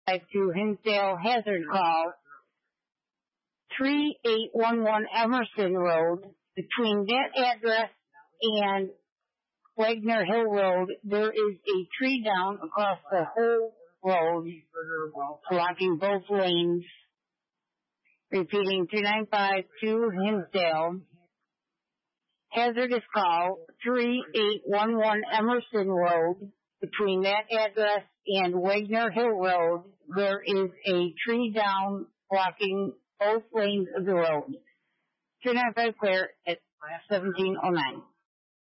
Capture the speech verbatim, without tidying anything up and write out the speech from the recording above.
to Hinsdale hazard call, three eight one one Emerson Road. Between that address and Wagner Hill Road, there is a tree down across the whole road, blocking both lanes. Repeating, two nine five to Hinsdale. Hazardous call, three eight one one Emerson Road. Between that address and Wagner Hill Road, there is a tree down blocking both lanes of the road. two nine five clear at seventeen oh nine.